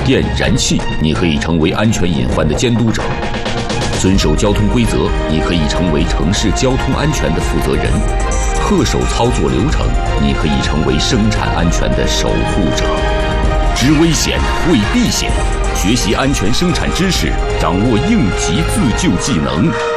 电、燃气，你可以成为安全隐患的监督者；遵守交通规则，你可以成为城市交通安全的负责人；恪守操作流程，你可以成为生产安全的守护者。知危险，为避险，学习安全生产知识，掌握应急自救技能。